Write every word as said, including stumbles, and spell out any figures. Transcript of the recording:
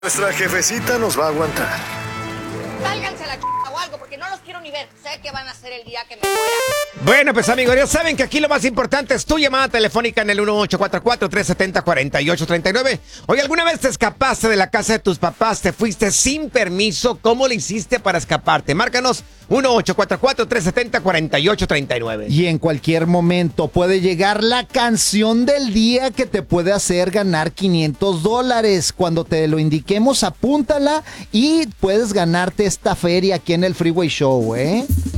Nuestra jefecita nos va a aguantar. Sálganse a la ch... o algo, porque no los quiero ni ver. Sé que van a ser el día que me muera. Bueno, pues amigos, ya saben que aquí lo más importante es tu llamada telefónica en el uno ocho cuatro cuatro, tres siete cero, cuatro ocho tres nueve. Oye, ¿alguna vez te escapaste de la casa de tus papás? ¿Te fuiste sin permiso? ¿Cómo le hiciste para escaparte? Márcanos uno ocho cuatro cuatro, tres siete cero, cuatro ocho tres nueve. Y en cualquier momento puede llegar la canción del día que te puede hacer ganar quinientos dólares. Cuando te lo indiquemos, apúntala y puedes ganarte esta feria aquí en el Freeway Show, ¿eh?